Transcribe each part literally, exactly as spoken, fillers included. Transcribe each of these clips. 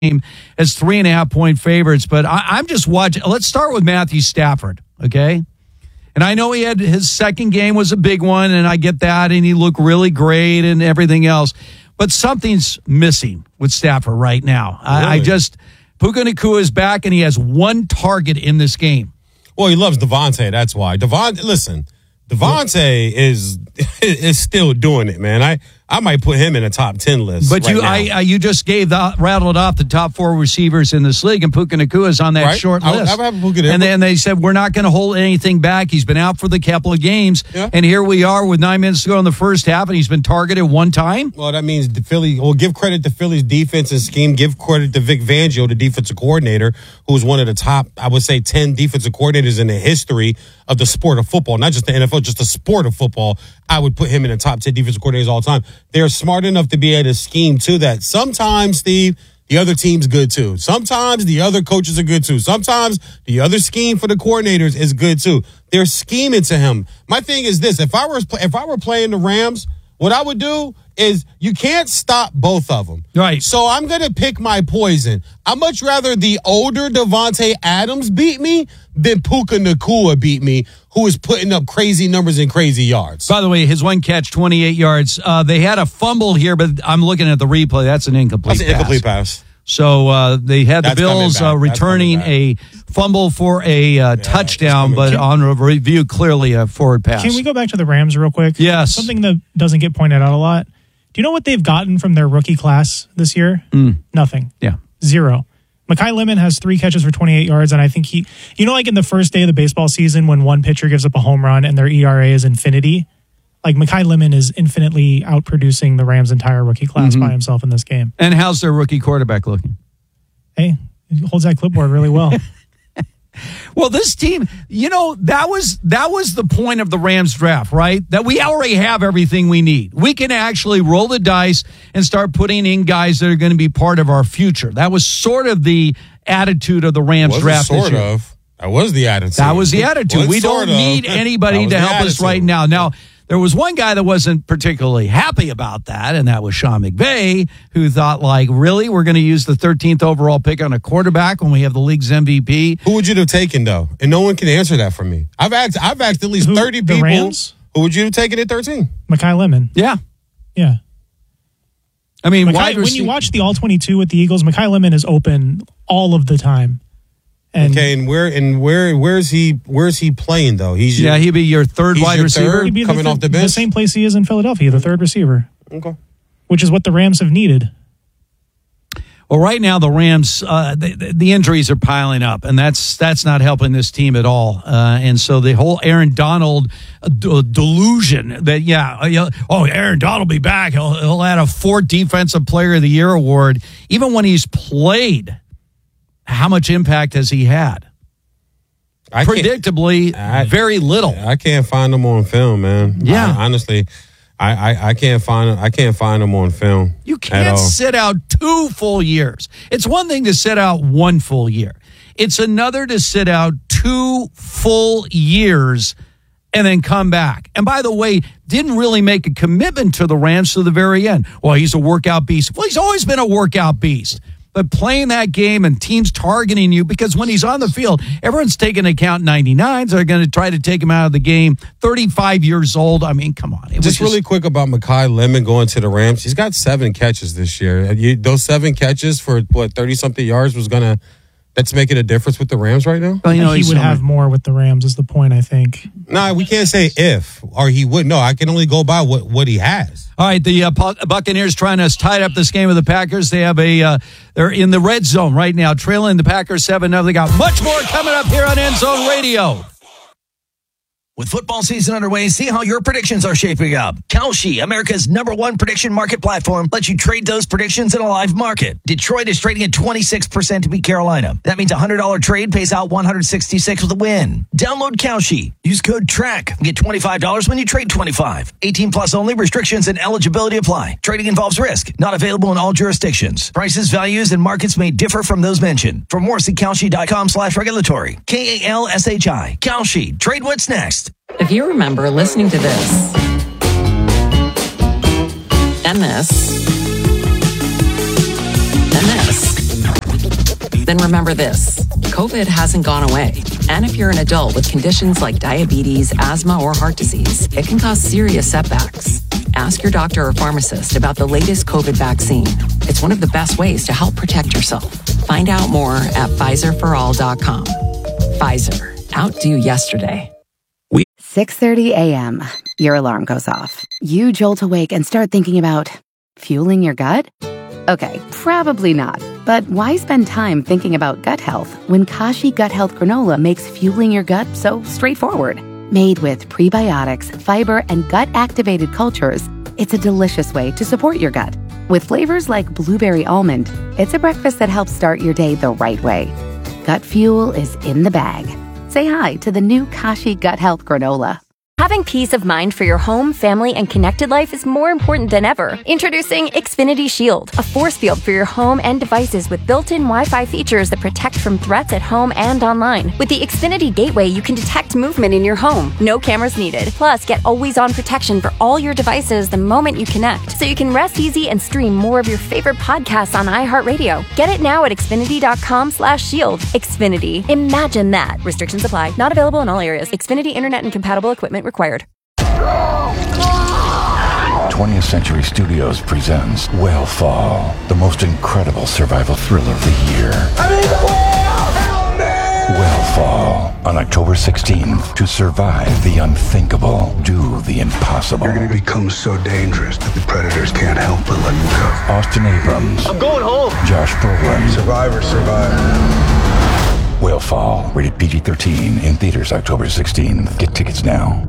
as three and a half point favorites. But I, I'm just watching. Let's start with Matthew Stafford, okay? And I know he had his second game was a big one, and I get that, and he looked really great and everything else. But something's missing with Stafford right now. Really? I, I just Puka Nacua is back, and he has one target in this game. Well, he loves Devontae. That's why. Devontae, listen, Devontae is is still doing it, man. I, I might put him in a top ten list. But right you, now. I, I, you just gave the rattled off the top four receivers in this league, and Puka Nacua is on that right? short I, list. I, I Puka and then they said we're not going to hold anything back. He's been out for the couple of games, yeah. and here we are with nine minutes to go in the first half, and he's been targeted one time. Well, that means the Philly. Well, give credit to Philly's defense and scheme. Give credit to Vic Fangio, the defensive coordinator, who's one of the top, I would say, ten defensive coordinators in the history of the sport of football, not just the N F L, just the sport of football. I would put him in the top ten defensive coordinators all the time. They're smart enough to be able to scheme to that. Sometimes, Steve, the other team's good too. Sometimes the other coaches are good too. Sometimes the other scheme for the coordinators is good too. They're scheming to him. My thing is this: if I were if I were playing the Rams, what I would do is you can't stop both of them. Right. So I'm going to pick my poison. I'd much rather the older Devontae Adams beat me than Puka Nacua beat me, who is putting up crazy numbers and crazy yards. By the way, his one catch, twenty-eight yards. Uh, they had a fumble here, but I'm looking at the replay. That's an incomplete That's an pass. incomplete pass. So uh, they had the That's Bills uh, returning a fumble for a uh, yeah, touchdown, but back. on review, clearly a forward pass. Can we go back to the Rams real quick? Yes. Something that doesn't get pointed out a lot. Do you know what they've gotten from their rookie class this year? Mm. Nothing. Yeah. Zero. Mekhi Lemon has three catches for twenty-eight yards, and I think he, you know, like in the first day of the baseball season when one pitcher gives up a home run and their E R A is infinity, like Mekhi Lemon is infinitely outproducing the Rams' entire rookie class mm-hmm. by himself in this game. And how's their rookie quarterback looking? Hey, he holds that clipboard really well. Well, this team, you know, that was that was the point of the Rams draft, right? That we already have everything we need. We can actually roll the dice and start putting in guys that are going to be part of our future. That was sort of the attitude of the Rams Wasn't draft sort this year. of. That was the attitude. That was the attitude. Was we don't sort of. need anybody to help attitude. us right now. Now, there was one guy that wasn't particularly happy about that, and that was Sean McVay, who thought, like, really, we're going to use the thirteenth overall pick on a quarterback when we have the league's M V P? Who would you have taken, though? And no one can answer that for me. I've asked I've asked at least Who, thirty the people. Rams? Who would you have taken at thirteen? Mekhi Lemon. Yeah. Yeah. I mean, Mekhi, wide when rece- you watch the all twenty-two with the Eagles, Mekhi Lemon is open all of the time. And okay, and where and where where's he where's he playing though? He's yeah, your, he'd be your third he's wide your receiver. third he'd be coming the, off the the bench. same place he is in Philadelphia, the third receiver. Okay, which is what the Rams have needed. Well, right now the Rams, uh, the, the injuries are piling up, and that's that's not helping this team at all. Uh, and so the whole Aaron Donald uh, d- delusion that yeah, you know, oh Aaron Donald will be back. He'll he'll add a fourth Defensive Player of the Year award, even when he's played. How much impact has he had? I Predictably, I, very little. I can't find him on film, man. Yeah, I, honestly, I, I I can't find I can't find him on film. You can't sit out two full years. It's one thing to sit out one full year. It's another to sit out two full years and then come back. And by the way, didn't really make a commitment to the Rams to the very end. Well, he's a workout beast. Well, he's always been a workout beast. But playing that game and teams targeting you, because when he's on the field, everyone's taking into account ninety-nines. They're going to try to take him out of the game. thirty-five years old. I mean, come on. It just, was just really quick about Mekhi Lemon going to the Rams. He's got seven catches this year. You, those seven catches for, what, thirty-something yards was going to – that's making a difference with the Rams right now? Well, you know, he would have more with the Rams is the point, I think. No, nah, we can't say if or he would. No, I can only go by what, what he has. All right, the uh, Buccaneers trying to tie up this game with the Packers. They have a uh, they're in the red zone right now, trailing the Packers seven nothing. They got much more coming up here on End Zone Radio. With football season underway, see how your predictions are shaping up. Kalshi, America's number one prediction market platform, lets you trade those predictions in a live market. Detroit is trading at twenty-six percent to beat Carolina. That means a one hundred dollars trade pays out one hundred sixty-six with a win. Download Kalshi. Use code TRACK. Get twenty-five dollars when you trade twenty-five. eighteen plus only. Restrictions and eligibility apply. Trading involves risk. Not available in all jurisdictions. Prices, values, and markets may differ from those mentioned. For more, see Kalshi.com slash regulatory. K A L S H I. Kalshi. Trade what's next. If you remember listening to this and this and this, then remember this. COVID hasn't gone away. And if you're an adult with conditions like diabetes, asthma, or heart disease, it can cause serious setbacks. Ask your doctor or pharmacist about the latest COVID vaccine. It's one of the best ways to help protect yourself. Find out more at Pfizer for all dot com. Pfizer. Outdo yesterday. six thirty a.m. Your alarm goes off. You jolt awake and start thinking about fueling your gut? Okay, probably not. But why spend time thinking about gut health when Kashi Gut Health Granola makes fueling your gut so straightforward? Made with prebiotics, fiber, and gut-activated cultures, it's a delicious way to support your gut. With flavors like blueberry almond, it's a breakfast that helps start your day the right way. Gut fuel is in the bag. Say hi to the new Kashi Gut Health Granola. Having peace of mind for your home, family, and connected life is more important than ever. Introducing Xfinity Shield, a force field for your home and devices with built-in Wi-Fi features that protect from threats at home and online. With the Xfinity Gateway, you can detect movement in your home. No cameras needed. Plus, get always-on protection for all your devices the moment you connect, so you can rest easy and stream more of your favorite podcasts on iHeartRadio. Get it now at Xfinity.com slash shield. Xfinity. Imagine that. Restrictions apply. Not available in all areas. Xfinity Internet and compatible equipment required. twentieth Century Studios presents Whale Fall, the most incredible survival thriller of the year. I'm in the whale! Help me! Whale Fall, on October sixteenth. To survive the unthinkable, do the impossible. You're going to become so dangerous that the predators can't help but let you go. Austin Abrams. I'm going home. Josh Brolin. Survivor, survivor. Whale Fall, rated P G thirteen, in theaters October sixteenth. Get tickets now.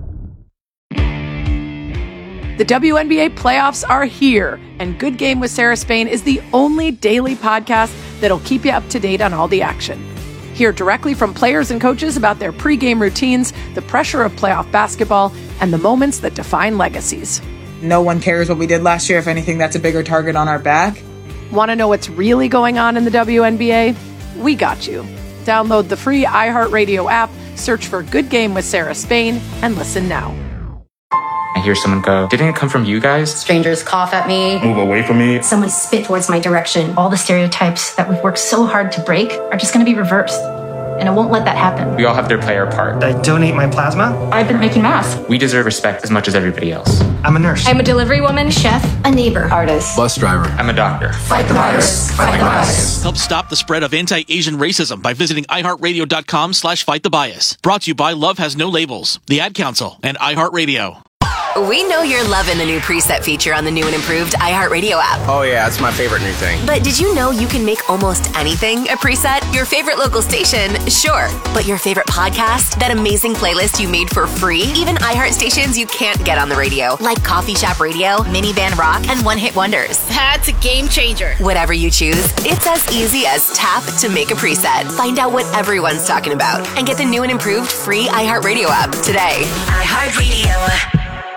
The W N B A playoffs are here, and Good Game with Sarah Spain is the only daily podcast that'll keep you up to date on all the action. Hear directly from players and coaches about their pregame routines, the pressure of playoff basketball, and the moments that define legacies. No one cares what we did last year. If anything, that's a bigger target on our back. Want to know what's really going on in the W N B A? We got you. Download the free iHeartRadio app, search for Good Game with Sarah Spain, and listen now. I hear someone go, didn't it come from you guys? Strangers cough at me. Move away from me. Someone spit towards my direction. All the stereotypes that we've worked so hard to break are just going to be reversed. And I won't let that happen. We all have to play our part. I donate my plasma. I've been making masks. We deserve respect as much as everybody else. I'm a nurse. I'm a delivery woman, chef, a neighbor, artist, bus driver. I'm a doctor. Fight the virus. Fight the bias. Help stop the spread of anti-Asian racism by visiting iHeartRadio.com slash fight the bias. Brought to you by Love Has No Labels, the Ad Council, and iHeartRadio. We know you're loving the new preset feature on the new and improved iHeartRadio app. Oh yeah, that's my favorite new thing. But did you know you can make almost anything a preset? Your favorite local station, sure. But your favorite podcast? That amazing playlist you made for free? Even iHeart stations you can't get on the radio, like Coffee Shop Radio, Minivan Rock, and One Hit Wonders. That's a game changer. Whatever you choose, it's as easy as tap to make a preset. Find out what everyone's talking about and get the new and improved free iHeartRadio app today. iHeartRadio.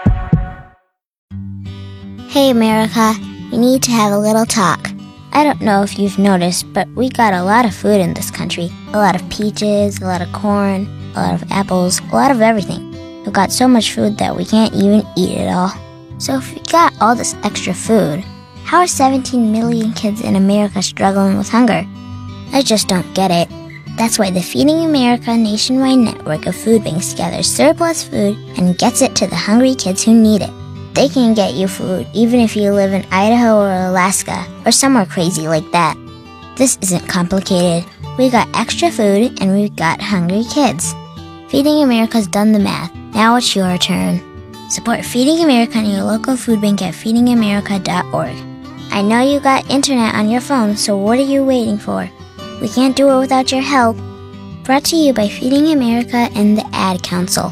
Hey America, we need to have a little talk. I don't know if you've noticed, but we got a lot of food in this country. A lot of peaches, a lot of corn, a lot of apples, a lot of everything. We've got so much food that we can't even eat it all. So if we got all this extra food, how are seventeen million kids in America struggling with hunger? I just don't get it. That's why the Feeding America nationwide network of food banks gathers surplus food and gets it to the hungry kids who need it. They can get you food even if you live in Idaho or Alaska or somewhere crazy like that. This isn't complicated. We got extra food and we've got hungry kids. Feeding America's done the math. Now it's your turn. Support Feeding America and your local food bank at feeding america dot org. I know you got internet on your phone, so what are you waiting for? We can't do it without your help. Brought to you by Feeding America and the Ad Council.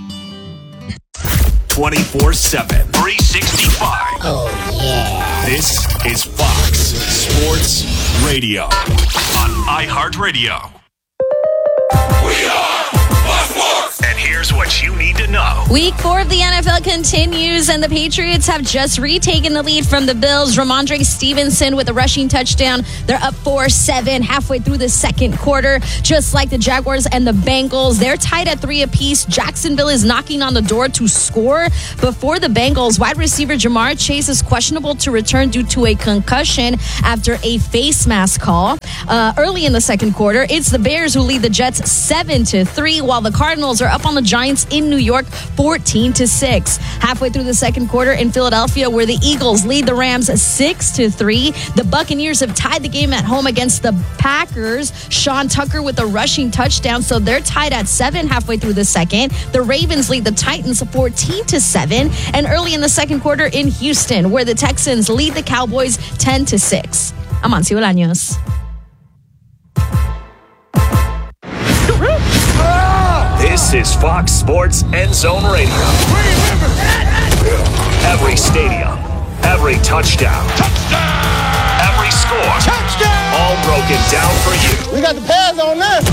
twenty-four seven, three sixty-five. Oh, yeah. This is Fox Sports Radio on iHeartRadio. We are Fox Sports. And here Here's what you need to know. Week four of the N F L continues, and the Patriots have just retaken the lead from the Bills. Ramondre Stevenson with a rushing touchdown. They're up four seven halfway through the second quarter. Just like the Jaguars and the Bengals, they're tied at three apiece. Jacksonville is knocking on the door to score. Before the Bengals, wide receiver Jamar Chase is questionable to return due to a concussion after a face mask call. Uh, early in the second quarter, it's the Bears who lead the Jets seven to three, while the Cardinals are up on the Giants in New York fourteen to six. Halfway through the second quarter in Philadelphia, where the Eagles lead the Rams six to three. The Buccaneers have tied the game at home against the Packers. Sean Tucker with a rushing touchdown, so they're tied at seven halfway through the second. The Ravens lead the Titans fourteen to seven. And early in the second quarter in Houston, where the Texans lead the Cowboys ten to six. I'm Amancio Bolaños. This is Fox Sports End Zone Radio. Every stadium, every touchdown, touchdown, every score, touchdown, all broken down for you. We got the pads on this.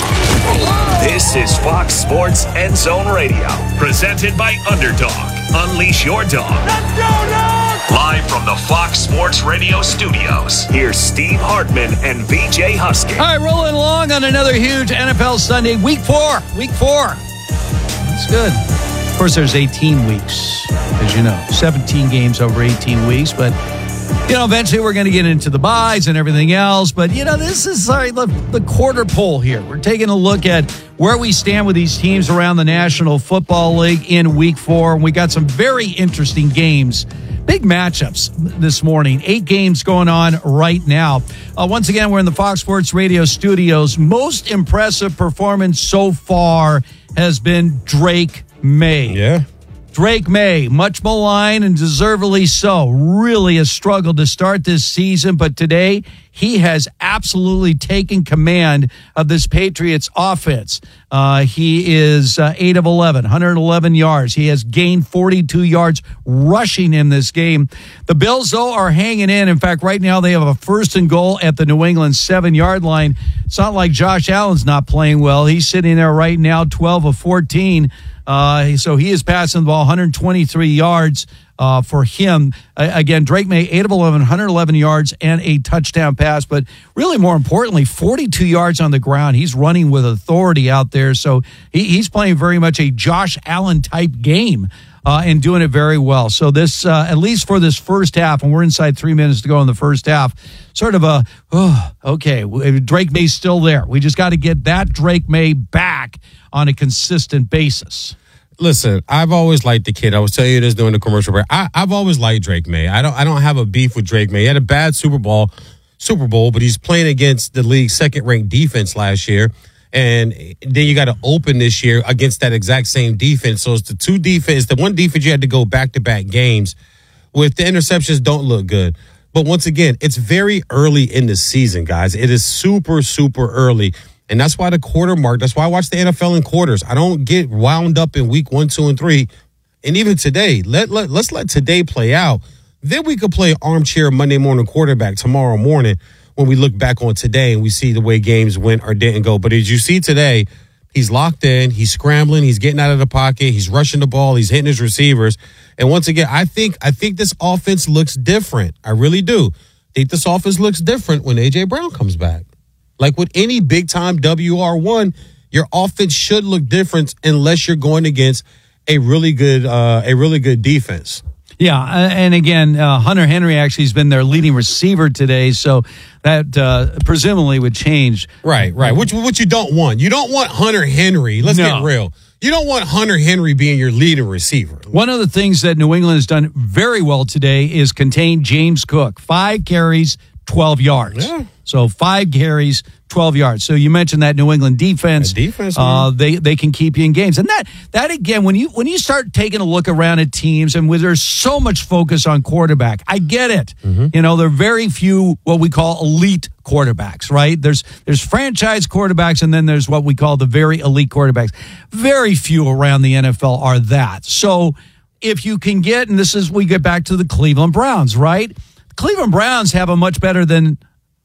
This is Fox Sports End Zone Radio, presented by Underdog. Unleash your dog. Let's go, dog! Live from the Fox Sports Radio studios, here's Steve Hartman and V J Husky. All right, rolling along on another huge N F L Sunday. Week four. Week four. That's good. Of course, there's eighteen weeks, as you know. seventeen games over eighteen weeks, but you know, eventually we're going to get into the buys and everything else. But, you know, this is sorry, the, the quarter poll here. We're taking a look at where we stand with these teams around the National Football League in week four. And we got some very interesting games, big matchups this morning. Eight games going on right now. Uh, once again, we're in the Fox Sports Radio studios. Most impressive performance so far has been Drake May. Yeah. Drake May, much maligned and deservedly so, really has struggled to start this season, but today he has absolutely taken command of this Patriots offense. Uh, he is uh, eight of eleven, one hundred eleven yards. He has gained forty-two yards rushing in this game. The Bills, though, are hanging in. In fact, right now they have a first and goal at the New England seven-yard line. It's not like Josh Allen's not playing well. He's sitting there right now, twelve of fourteen. Uh, so he is passing the ball one hundred twenty-three yards uh, for him. Uh, again, Drake May, eight of eleven, one hundred eleven yards and a touchdown pass. But really more importantly, forty-two yards on the ground. He's running with authority out there. So he, he's playing very much a Josh Allen type game uh, and doing it very well. So this, uh, at least for this first half, and we're inside three minutes to go in the first half, sort of a, oh, okay, Drake May's still there. We just got to get that Drake May back on a consistent basis. Listen, I've always liked the kid. I was telling you this during the commercial break. I, I've always liked Drake May. I don't I don't have a beef with Drake May. He had a bad Super Bowl, Super Bowl, but he's playing against the league's second-ranked defense last year. And then you got to open this year against that exact same defense. So it's the two defense, the one defense you had to go back-to-back games with. The interceptions don't look good. But once again, it's very early in the season, guys. It is super, super early. And that's why the quarter mark, that's why I watch the N F L in quarters. I don't get wound up in week one, two, and three. And even today, let, let, let's let today play out. Then we could play armchair Monday morning quarterback tomorrow morning when we look back on today and we see the way games went or didn't go. But as you see today, he's locked in, he's scrambling, he's getting out of the pocket, he's rushing the ball, he's hitting his receivers. And once again, I think I think this offense looks different. I really do. I think this offense looks different when A J. Brown comes back. Like with any big-time W R one, your offense should look different unless you're going against a really good uh, a really good defense. Yeah, and again, uh, Hunter Henry actually has been their leading receiver today, so that uh, presumably would change. Right, right. Which what you don't want. You don't want Hunter Henry. Let's no. get real. You don't want Hunter Henry being your leading receiver. One of the things that New England has done very well today is contain James Cook. Five carries, twelve yards. Yeah. So five carries, twelve yards. So you mentioned that New England defense. The defense, uh, they they can keep you in games, and that that again, when you when you start taking a look around at teams, and where there's so much focus on quarterback, I get it. Mm-hmm. You know, there are very few what we call elite quarterbacks, right? There's there's franchise quarterbacks, and then there's what we call the very elite quarterbacks. Very few around the N F L are that. So if you can get, and this is we get back to the Cleveland Browns, right? Cleveland Browns have a much better than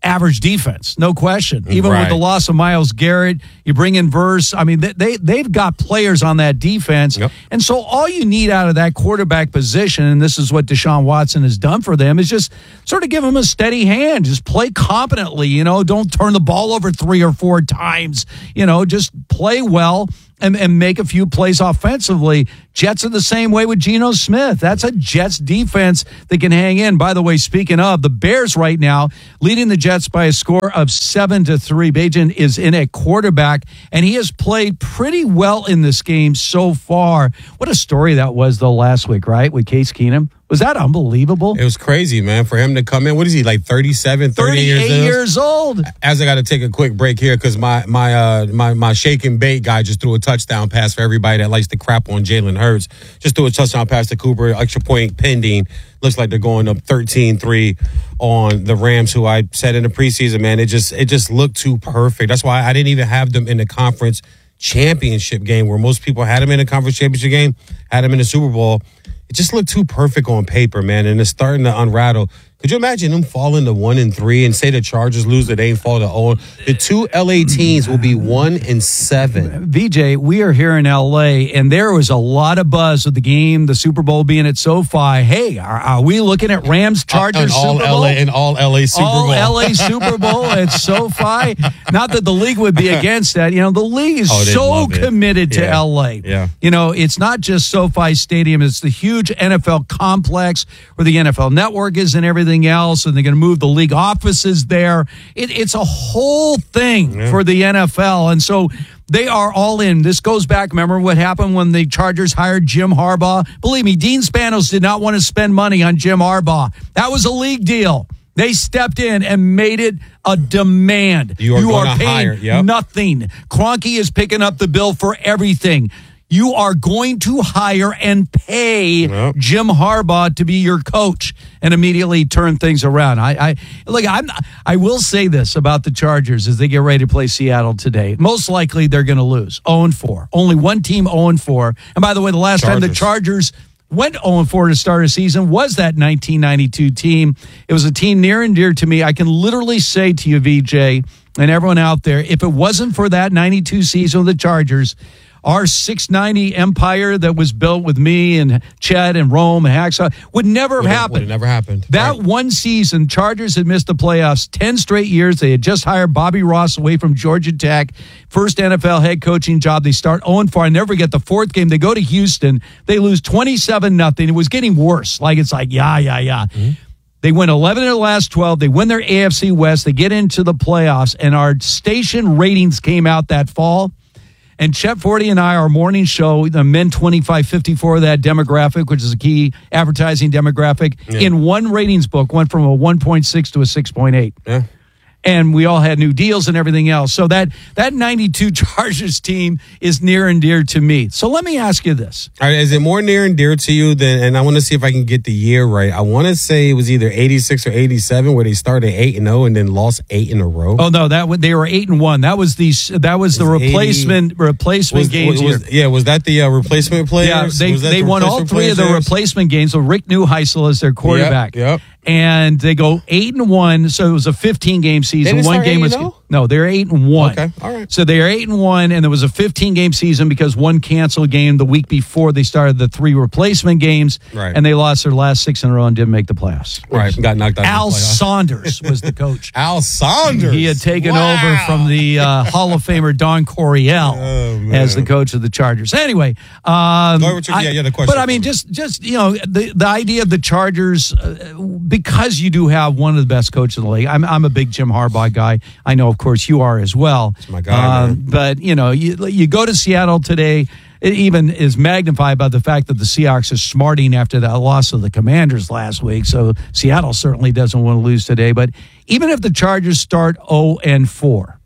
average defense, no question. Even Right. with the loss of Myles Garrett, you bring in Verse. I mean, they, they, they've got players on that defense. Yep. And so all you need out of that quarterback position, and this is what Deshaun Watson has done for them, is just sort of give him a steady hand. Just play competently, you know, don't turn the ball over three or four times. You know, just play well. And, and make a few plays offensively. Jets are the same way with Geno Smith. That's a Jets defense that can hang in. By the way, speaking of, the Bears right now leading the Jets by a score of seven to three. Bajan is in at quarterback, and he has played pretty well in this game so far. What a story that was, though, last week, right, with Case Keenum. Was that unbelievable? It was crazy, man, for him to come in. What is he, like thirty-seven, thirty-eight years old? thirty-eight years old. As I got to take a quick break here because my my uh my my shake and bait guy just threw a touchdown pass for everybody that likes to crap on Jalen Hurts. Just threw a touchdown pass to Cooper, extra point pending. Looks like they're going up thirteen three on the Rams, who I said in the preseason, man, it just it just looked too perfect. That's why I didn't even have them in the conference championship game where most people had them in the conference championship game, had them in the Super Bowl. It just looked too perfect on paper, man, and it's starting to unravel. Could you imagine them falling to one and three and say the Chargers lose, that they ain't fall to oh? The two L A teams will be one and seven. V J, we are here in L A, and there was a lot of buzz with the game, the Super Bowl being at SoFi. Hey, are, are we looking at Rams Chargers uh, all Super Bowl? L A, and all L A Super all Bowl. All L A Super Bowl at SoFi. Not that the league would be against that. You know, the league is Oh, they'd so love it. committed to Yeah. L A. Yeah. You know, it's not just SoFi Stadium. It's the huge N F L complex where the N F L Network is and everything else, and they're going to move the league offices there. It, it's a whole thing Yeah. for the N F L. And so they are all in. This goes back, remember what happened when the Chargers hired Jim Harbaugh? Believe me, Dean Spanos did not want to spend money on Jim Harbaugh. That was a league deal. They stepped in and made it a demand. You are gonna paying hire, yep. nothing. Kroenke is picking up the bill for everything. You are going to hire and pay Yep. Jim Harbaugh to be your coach and immediately turn things around. I, I look. I'm. I will say this about the Chargers as they get ready to play Seattle today. Most likely they're going to lose. oh and four. Only one team oh and four. And by the way, the last time the Chargers went oh and four to start a season was that nineteen ninety-two team. It was a team near and dear to me. I can literally say to you, V J, and everyone out there, if it wasn't for that ninety-two season of the Chargers, our six ninety empire that was built with me and Chet and Rome and Hacksaw would never have Would have- happened. would have never happened. That Right. one season, Chargers had missed the playoffs ten straight years. They had just hired Bobby Ross away from Georgia Tech. First N F L head coaching job. They start oh and four. I never forget the fourth game. They go to Houston. They lose twenty-seven nothing. It was getting worse. Like, it's like, yeah, yeah, yeah. Mm-hmm. They win eleven of the last twelve. They win their A F C West. They get into the playoffs, and our station ratings came out that fall. And Chet Forty and I, our morning show, the men twenty-five fifty-four, that demographic, which is a key advertising demographic, Yeah. in one ratings book went from a one point six to a six point eight. Yeah. And we all had new deals and everything else. So that that ninety-two Chargers team is near and dear to me. So let me ask you this. All right, is it more near and dear to you than, and I want to see if I can get the year right. I want to say it was either eighty-six or eighty-seven where they started eight and oh and then lost eight in a row. Oh no, that they were eight and one. That was the that was the Was replacement eighty replacement was, games. was, here. yeah, was that the uh, replacement players? Yeah, they, Was that they the won all replacement three of the players? replacement games. So Rick Neuheisel is their quarterback. Yep, yep. And they go eight and one. So it was a fifteen game season. didn't One start game eight was and oh? no, they're eight and one. Okay, all right. So they are eight and one, and there was a fifteen game season because one canceled game the week before they started the three replacement games, Right. and they lost their last six in a row and didn't make the playoffs. Right, got knocked out. Al of the playoffs. Saunders was the coach. Al Saunders. He had taken Wow. over from the uh, Hall of Famer Don Coryell Oh, man. as the coach of the Chargers. Anyway, um, Go over to- yeah, yeah, the question but I mean, for me. just just you know, the the idea of the Chargers, uh, because you do have one of the best coaches in the league. I'm I'm a big Jim Harbaugh guy. I know, of course, you are as well. my guy, Um, man. but you know, you you go to Seattle today. It even is magnified by the fact that the Seahawks are smarting after that loss of the Commanders last week. So Seattle certainly doesn't want to lose today. But even if the Chargers start oh and four,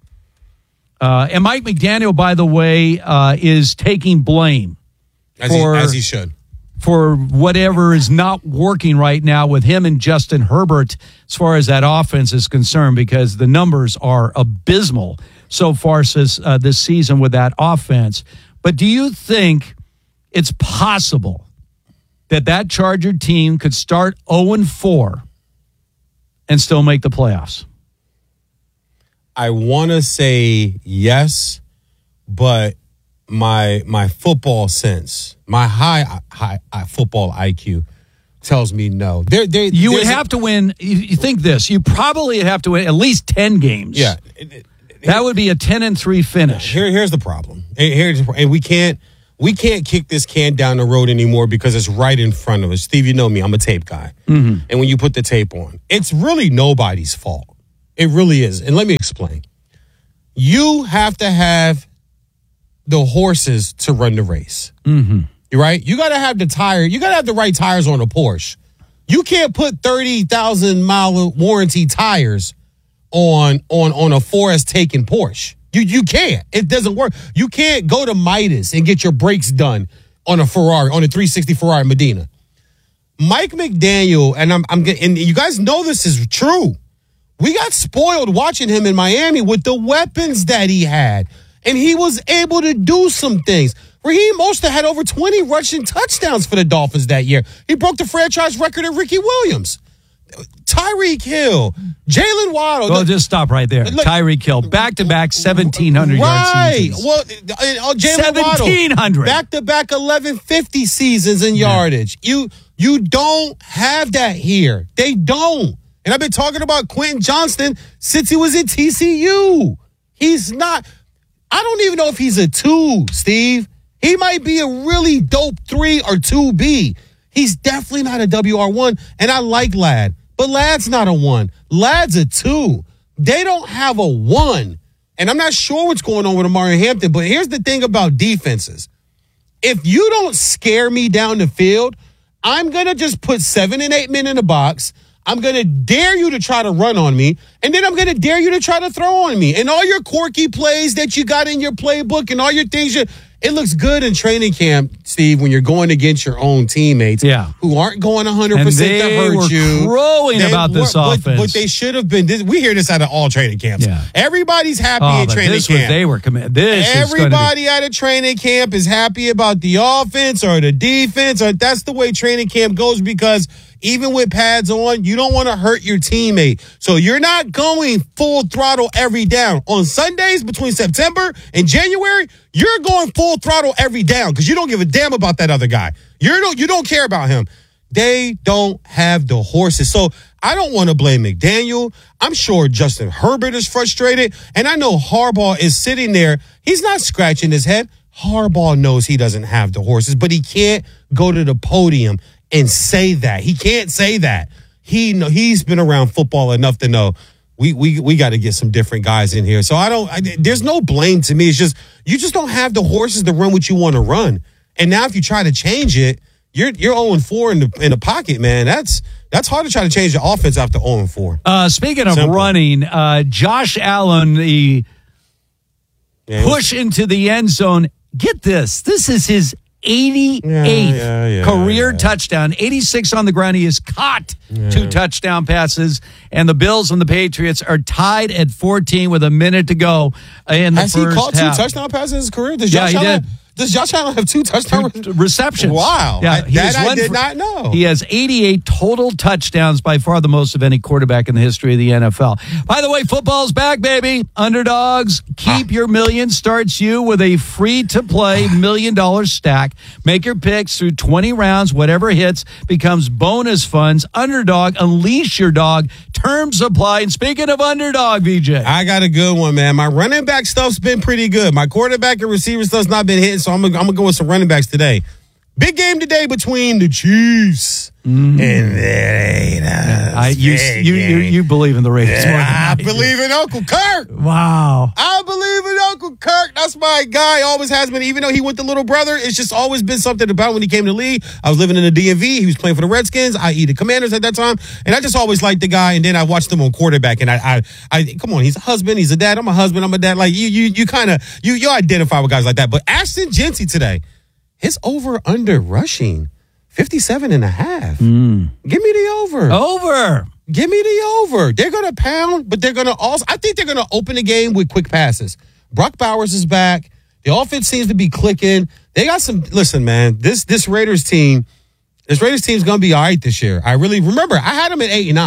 uh, and Mike McDaniel, by the way, uh, is taking blame As, for he, as he should. for whatever is not working right now with him and Justin Herbert as far as that offense is concerned, because the numbers are abysmal so far this, uh, this season with that offense. But do you think it's possible that that Charger team could start oh and four and still make the playoffs? I want to say yes, but my my football sense, my high high, high football I Q tells me no. There, there, you would have a, to win. You, you think this? You probably have to win at least ten games. Yeah, that would be a ten and three finish. Here, here's the problem. Here's and we can't we can't kick this can down the road anymore because it's right in front of us. Steve, you know me. I'm a tape guy, mm-hmm. and when you put the tape on, it's really nobody's fault. It really is. And let me explain. You have to have the horses to run the race. Mm-hmm. Right? You got to have the tire. You got to have the right tires on a Porsche. You can't put thirty thousand mile warranty tires on on on a Forest taken Porsche. You you can't. It doesn't work. You can't go to Midas and get your brakes done on a Ferrari, on a three sixty Ferrari Medina. Mike McDaniel, and I'm I'm getting, and you guys know this is true. We got spoiled watching him in Miami with the weapons that he had. And he was able to do some things. Raheem Mostert had over twenty rushing touchdowns for the Dolphins that year. He broke the franchise record of Ricky Williams. Tyreek Hill, Jalen Waddle. Well, just stop right there. Look, Tyreek Hill, back-to-back seventeen hundred right. yard seasons. Well, uh, Jalen Waddle, seventeen hundred. Back-to-back eleven fifty seasons in yardage. Yeah. You, you don't have that here. They don't. And I've been talking about Quentin Johnston since he was at T C U. He's not. I don't even know if he's a two, Steve. He might be a really dope three or two B. He's definitely not a W R one, and I like Ladd. But Ladd's not a one. Ladd's a two. They don't have a one. And I'm not sure what's going on with Amari Hampton, but here's the thing about defenses. If you don't scare me down the field, I'm going to just put seven and eight men in the box. I'm going to dare you to try to run on me, and then I'm going to dare you to try to throw on me. And all your quirky plays that you got in your playbook and all your things, you, it looks good in training camp, Steve, when you're going against your own teammates yeah. who aren't going one hundred percent and they to hurt were you. crowing they about were, this but, offense. But they should have been. This, we hear this out of all training camps. Yeah. Everybody's happy oh, in training this camp. Was, they were committed. This Everybody is at a training camp is happy about the offense or the defense, or that's the way training camp goes because even with pads on, you don't want to hurt your teammate. So you're not going full throttle every down. On Sundays between September and January, you're going full throttle every down because you don't give a damn about that other guy. You don't, you don't care about him. They don't have the horses. So I don't want to blame McDaniel. I'm sure Justin Herbert is frustrated. And I know Harbaugh is sitting there. He's not scratching his head. Harbaugh knows he doesn't have the horses, but he can't go to the podium and say that. He can't say that. He know, he's been around football enough to know we we we got to get some different guys in here. So I don't. I, there's no blame to me. It's just you just don't have the horses to run what you want to run. And now if you try to change it, you're you're oh and four in the in the pocket, man. That's that's hard to try to change the offense after oh and four. Uh, speaking of Simple. running, uh, Josh Allen, the yeah, push was, into the end zone. Get this. This is his eighty-eighth yeah, yeah, yeah, career yeah. touchdown, eighty-six on the ground. He has caught yeah. two touchdown passes, and the Bills and the Patriots are tied at fourteen with a minute to go in the Has first he caught half. two touchdown passes in his career? Does yeah, Josh he Allen, did. Does Josh Allen have two touchdown two receptions? Wow. Yeah, I, that I did for, not know. He has eighty-eight total touchdowns, by far the most of any quarterback in the history of the N F L. By the way, football's back, baby. Underdogs, keep ah. your million starts you with a free-to-play million-dollar stack. Make your picks through twenty rounds. Whatever hits becomes bonus funds. Underdog, unleash your dog. Terms apply. And speaking of underdog, V J. I got a good one, man. My running back stuff's been pretty good. My quarterback and receiver stuff's not been hitting, so I'm going to go with some running backs today. Big game today between the Chiefs mm. and the Raiders. Yeah, I, you, you, you, you believe in the Raiders yeah, more than I, I believe in Uncle Kirk. Wow. I believe in Uncle Kirk. That's my guy. Always has been. Even though he went to little brother, it's just always been something about when he came to the league. I was living in the D M V. He was playing for the Redskins, that is the Commanders at that time. And I just always liked the guy. And then I watched him on quarterback. And I, I, I come on, he's a husband. He's a dad. I'm a husband. I'm a dad. Like you, you, you kind of, you, you identify with guys like that. But Ashton Jeanty today, his over-under rushing, fifty-seven and a half. Mm. Give me the over. Over. Give me the over. They're going to pound, but they're going to also, I think they're going to open the game with quick passes. Brock Bowers is back. The offense seems to be clicking. They got some, listen, man, this this Raiders team, this Raiders team is going to be all right this year. I really, remember, I had them at eight and nine.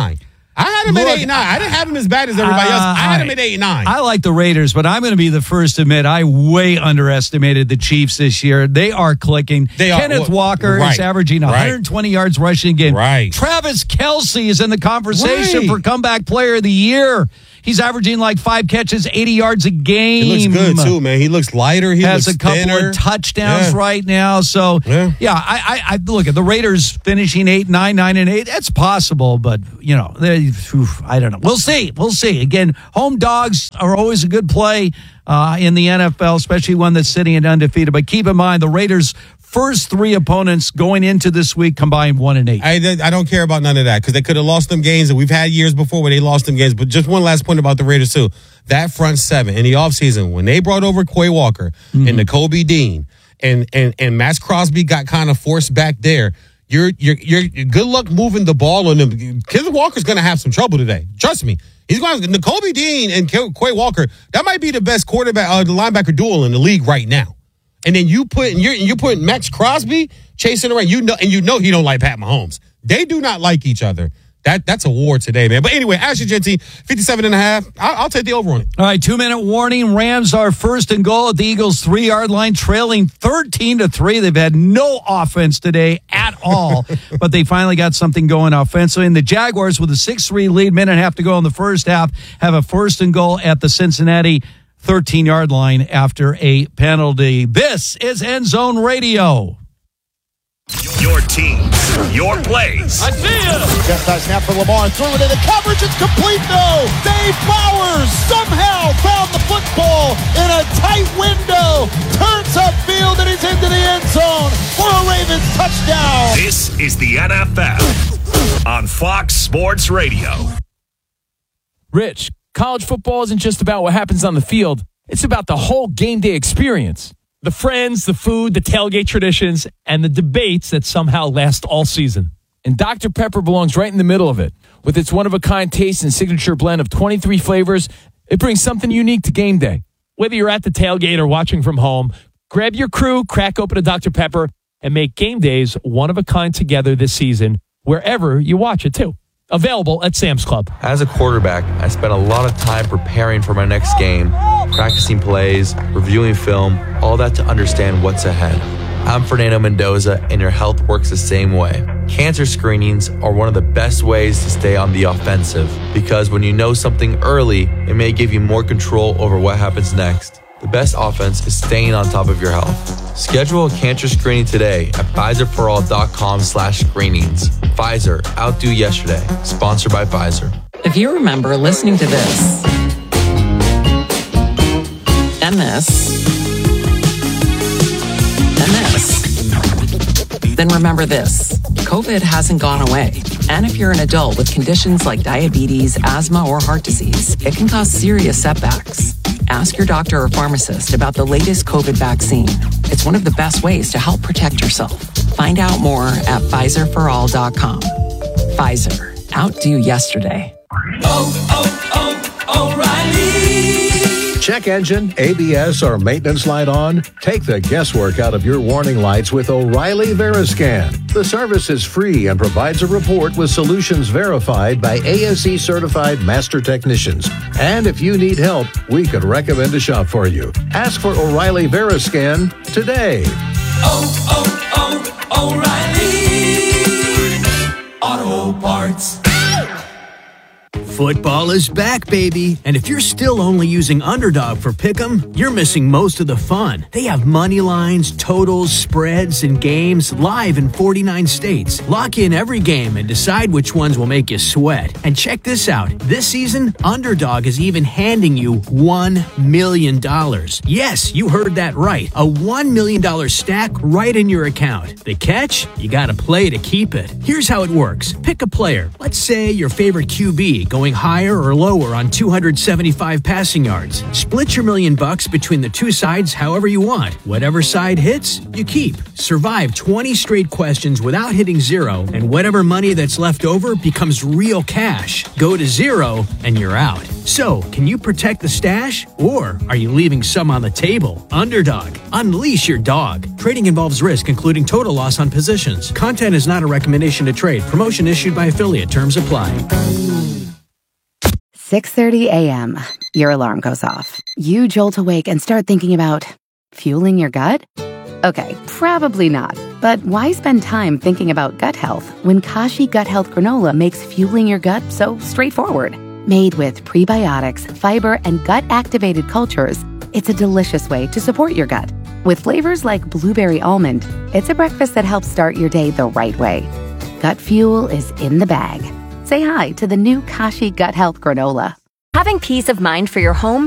I had him Look, at eight nine. I didn't have him as bad as everybody uh, else. I had I, him at eight nine. I like the Raiders, but I'm going to be the first to admit I way underestimated the Chiefs this year. They are clicking. They are, Kenneth well, Walker right, is averaging one hundred twenty right. yards rushing again. Right. Travis Kelce is in the conversation Right. for comeback player of the year. He's averaging like five catches, eighty yards a game. He looks good, too, man. He looks lighter. He has looks a couple thinner. of touchdowns Yeah. right now. So, yeah, Yeah. I, I, I look at the Raiders finishing eight, nine, nine, and eight. That's possible, but you know, they, oof, I don't know. We'll see. We'll see. Again, home dogs are always a good play uh, in the N F L, especially one that's sitting at undefeated. But keep in mind, the Raiders' first three opponents going into this week combined one and eight. I, I don't care about none of that because they could have lost them games, and we've had years before where they lost them games. But just one last point about the Raiders, too. That front seven in the offseason, when they brought over Quay Walker mm-hmm. and Nakobe Dean and, and, and Max Crosby got kind of forced back there, you're, you're, you're good luck moving the ball on them. Kenneth Walker's going to have some trouble today. Trust me. He's going to, Nakobe Dean and Quay Walker, that might be the best quarterback, uh, the linebacker duel in the league right now. And then you put, and you're, and you're putting Max Crosby chasing around, you know, and you know he don't like Pat Mahomes. They do not like each other. That That's a war today, man. But anyway, Ashley Genty, fifty-seven and a half. I'll, I'll take the over on it. All right, two-minute warning. Rams are first and goal at the Eagles' three-yard line, trailing thirteen to three. They've had no offense today at all, but they finally got something going offensively. And the Jaguars, with a six three lead, minute and a half to go in the first half, have a first and goal at the Cincinnati thirteen-yard line after a penalty. This is End Zone Radio. Your teams, your plays. I see it. Just pass snap for Lamar. Threw it in the coverage. It's complete, though. Dave Bowers somehow found the football in a tight window. Turns upfield, and he's into the end zone for a Ravens touchdown. This is the N F L on Fox Sports Radio. Rich, college football isn't just about what happens on the field. It's about the whole game day experience. The friends, the food, the tailgate traditions, and the debates that somehow last all season. And Doctor Pepper belongs right in the middle of it. With its one-of-a-kind taste and signature blend of twenty-three flavors, it brings something unique to game day. Whether you're at the tailgate or watching from home, grab your crew, crack open a Doctor Pepper, and make game days one-of-a-kind together this season, wherever you watch it, too. Available at Sam's Club. As a quarterback, I spent a lot of time preparing for my next game, practicing plays, reviewing film, all that to understand what's ahead. I'm Fernando Mendoza, and your health works the same way. Cancer screenings are one of the best ways to stay on the offensive, because when you know something early, it may give you more control over what happens next. The best offense is staying on top of your health. Schedule a cancer screening today at Pfizerforall.com slash screenings. Pfizer, outdo yesterday. Sponsored by Pfizer. If you remember listening to this and this and this, then remember this. COVID hasn't gone away. And if you're an adult with conditions like diabetes, asthma, or heart disease, it can cause serious setbacks. Ask your doctor or pharmacist about the latest COVID vaccine. It's one of the best ways to help protect yourself. Find out more at Pfizer for all dot com. Pfizer. Outdo yesterday. Oh, oh, O'Reilly. Check engine, A B S, or maintenance light on? Take the guesswork out of your warning lights with O'Reilly Veriscan. The service is free and provides a report with solutions verified by A S E certified master technicians. And if you need help, we could recommend a shop for you. Ask for O'Reilly Veriscan today. Oh, oh, oh, O'Reilly Auto Parts. Football is back, baby. And if you're still only using Underdog for Pick'em, you're missing most of the fun. They have money lines, totals, spreads, and games live in forty-nine states. Lock in every game and decide which ones will make you sweat. And check this out. This season, Underdog is even handing you one million dollars. Yes, you heard that right. A one million dollars stack right in your account. The catch? You gotta play to keep it. Here's how it works. Pick a player. Let's say your favorite Q B going higher or lower on two hundred seventy-five passing yards. Split your million bucks between the two sides however you want. Whatever side hits, you keep. Survive twenty straight questions without hitting zero, and whatever money that's left over becomes real cash. Go to zero, and you're out. So, can you protect the stash, or are you leaving some on the table? Underdog. Unleash your dog. Trading involves risk, including total loss on positions. Content is not a recommendation to trade. Promotion issued by affiliate. Terms apply. six thirty a.m., your alarm goes off. You jolt awake and start thinking about fueling your gut? Okay, probably not. But why spend time thinking about gut health when Kashi Gut Health Granola makes fueling your gut so straightforward? Made with prebiotics, fiber, and gut-activated cultures, it's a delicious way to support your gut. With flavors like blueberry almond, it's a breakfast that helps start your day the right way. Gut fuel is in the bag. Say hi to the new Kashi Gut Health Granola. Having peace of mind for your home